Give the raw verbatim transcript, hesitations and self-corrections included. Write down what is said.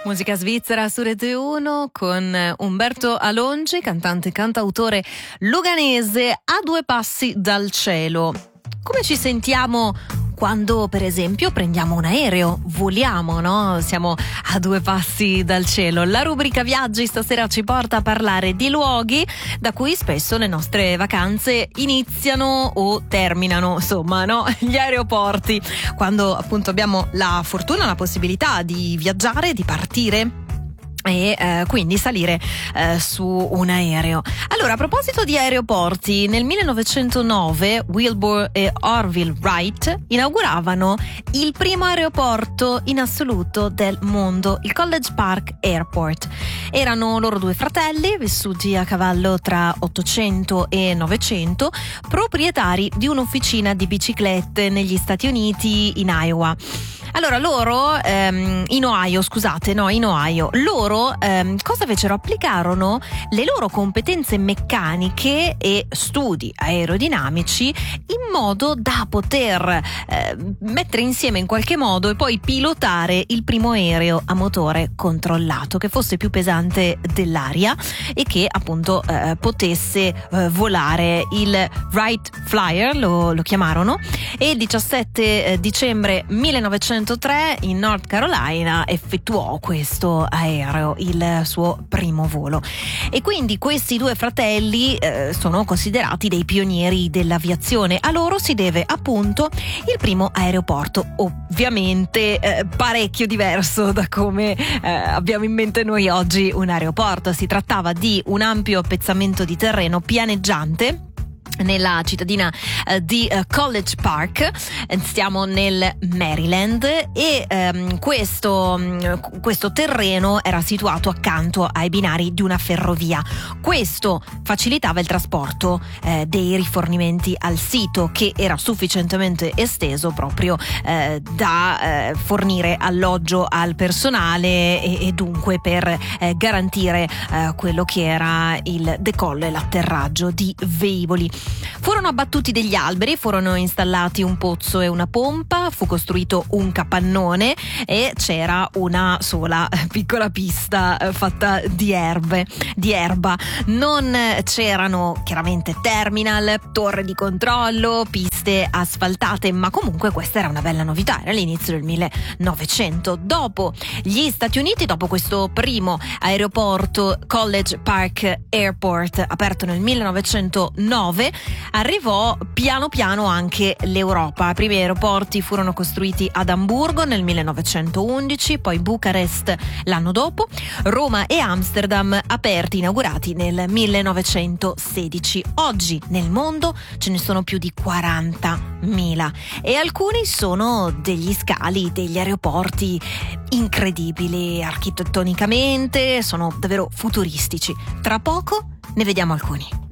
Musica svizzera su Rete uno con Umberto Alongi, cantante e cantautore luganese, a due passi dal cielo. Come ci sentiamo quando, per esempio, prendiamo un aereo, voliamo, no? Siamo a due passi dal cielo. La rubrica Viaggi stasera ci porta a parlare di luoghi da cui spesso le nostre vacanze iniziano o terminano, insomma, no? Gli aeroporti, quando appunto abbiamo la fortuna, la possibilità di viaggiare, di partire e eh, quindi salire eh, su un aereo. Allora, a proposito di aeroporti, nel millenovecentonove Wilbur e Orville Wright inauguravano il primo aeroporto in assoluto del mondo, il College Park Airport. Erano loro due fratelli, vissuti a cavallo tra ottocento e novecento, proprietari di un'officina di biciclette negli Stati Uniti, in Iowa. Allora loro, ehm, in Ohio, scusate, no, in Ohio, loro ehm, cosa fecero? Applicarono le loro competenze meccaniche e studi aerodinamici in modo da poter eh, mettere insieme in qualche modo e poi pilotare il primo aereo a motore controllato, che fosse più pesante dell'aria e che appunto eh, potesse eh, volare. Il Wright Flyer lo, lo chiamarono, e il diciassette dicembre millenovecentotre in North Carolina effettuò questo aereo il suo primo volo. E quindi questi due fratelli eh, sono considerati dei pionieri dell'aviazione. A loro si deve appunto il primo aeroporto, ovviamente eh, parecchio diverso da come eh, abbiamo in mente noi oggi un aeroporto. Si trattava di un ampio pezzamento di terreno pianeggiante nella cittadina uh, di uh, College Park. Stiamo nel Maryland e um, questo, um, questo terreno era situato accanto ai binari di una ferrovia. Questo facilitava il trasporto eh, dei rifornimenti al sito, che era sufficientemente esteso proprio eh, da eh, fornire alloggio al personale e, e dunque per eh, garantire eh, quello che era il decollo e l'atterraggio di velivoli. Furono abbattuti degli alberi, furono installati un pozzo e una pompa, fu costruito un capannone e c'era una sola piccola pista fatta di erbe, di erba. Non c'erano chiaramente terminal, torre di controllo, piste asfaltate, ma comunque questa era una bella novità, era l'inizio del millenovecento. Dopo gli Stati Uniti, dopo questo primo aeroporto College Park Airport aperto nel millenovecentonove, arrivò piano piano anche l'Europa. I primi aeroporti furono costruiti ad Amburgo nel millenovecentoundici, poi Bucarest l'anno dopo, Roma e Amsterdam aperti, inaugurati nel millenovecentosedici. Oggi nel mondo ce ne sono più di quarantamila e alcuni sono degli scali, degli aeroporti incredibili architettonicamente, sono davvero futuristici. Tra poco ne vediamo alcuni.